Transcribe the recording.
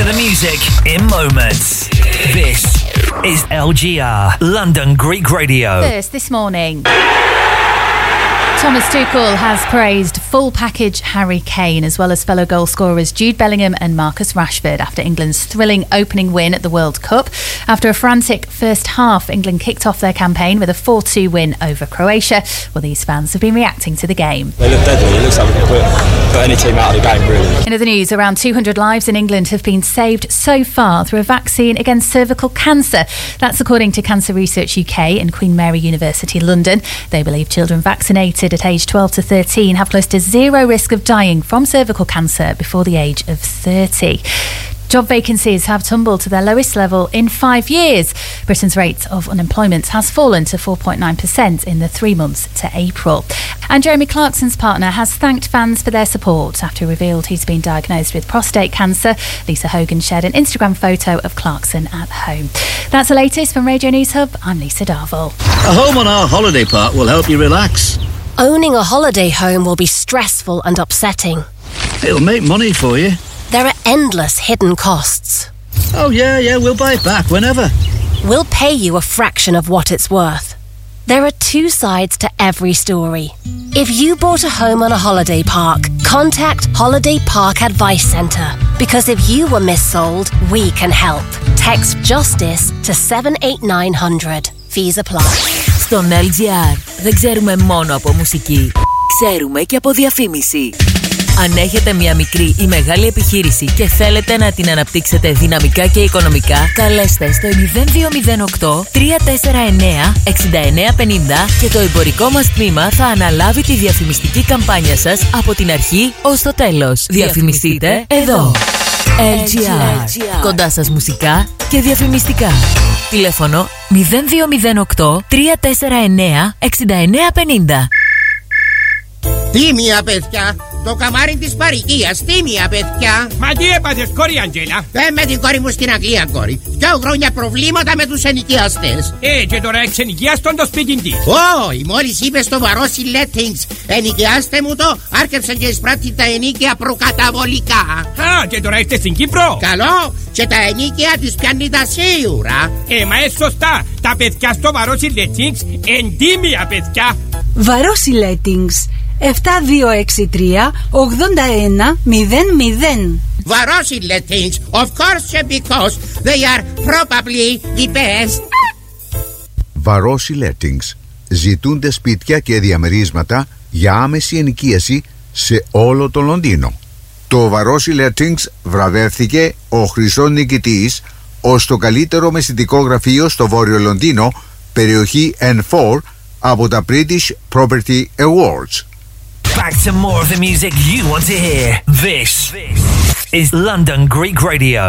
the music in moments. This is LGR, London Greek Radio. First this morning, Thomas Tuchel has praised full package Harry Kane as well as fellow goal scorers Jude Bellingham and Marcus Rashford after England's thrilling opening win at the World Cup. After a frantic first half, England kicked off their campaign with a 4-2 win over Croatia. Well, these fans have been reacting to the game. They look deadly. It looks like we can put any team out of the game, really. In other news, around 200 lives in England have been saved so far through a vaccine against cervical cancer. That's according to Cancer Research UK and Queen Mary University London. They believe children vaccinated at age 12 to 13 have close to zero risk of dying from cervical cancer before the age of 30. Job vacancies have tumbled to their lowest level in 5 years. Britain's rate of unemployment has fallen to 4.9% in the 3 months to April. And Jeremy Clarkson's partner has thanked fans for their support after he revealed he's been diagnosed with prostate cancer. Lisa Hogan shared an Instagram photo of Clarkson at home. That's the latest from Radio News Hub. I'm Lisa Darville. A home on our holiday park will help you relax. Owning a holiday home will be stressful and upsetting. It'll make money for you. There are endless hidden costs. Oh, yeah, we'll buy it back whenever. We'll pay you a fraction of what it's worth. There are two sides to every story. If you bought a home on a holiday park, contact Holiday Park Advice Centre. Because if you were missold, we can help. Text JUSTICE to 78900. Fees apply. Στον LGR δεν ξέρουμε μόνο από μουσική, ξέρουμε και από διαφήμιση. Αν έχετε μια μικρή ή μεγάλη επιχείρηση και θέλετε να την αναπτύξετε δυναμικά και οικονομικά, καλέστε στο 0208 349 6950 και το εμπορικό μας τμήμα θα αναλάβει τη διαφημιστική καμπάνια σας από την αρχή ως το τέλος. Διαφημιστείτε εδώ. LGR. Κοντά σας μουσικά και διαφημιστικά. Τηλέφωνο 0208 349 6950. Τίμια, παιδιά! Το καμάρι της παροικίας, τίμια, παιδιά! Μα τι έπαθες, κόρη Αντζέλα? Με την κόρη μου στην Αγγλία, κόρη. 2 χρόνια προβλήματα με τους ενοικιαστές. Και τώρα εξενοικιάστον το σπίτι της. Όχι, μόλις είπε στο Βαρόσι Lettings, ενοικιάστε μου το, άρκεψαν και εισπράττει τα ενίκια προκαταβολικά. Α, και τώρα είστε στην Κύπρο. Καλό, και τα ενίκια της πιάνει τα σίγουρα. Μα σωστά, τα παιδιά στο Βαρόσι Lettings εντίμια, παιδιά. Βαρόσι Lettings 7263 8100. Βαρόσι Lettings, of course, because they are probably the best. Βαρόσι Lettings. Ζητούνται σπίτια και διαμερίσματα για άμεση ενοικίαση σε όλο το Λονδίνο. Το Βαρόσι Lettings βραβεύθηκε ο χρυσός νικητής ως το καλύτερο μεσητικό γραφείο στο Βόρειο Λονδίνο, περιοχή N4, από τα British Property Awards. Back to more of the music you want to hear. This is London Greek Radio.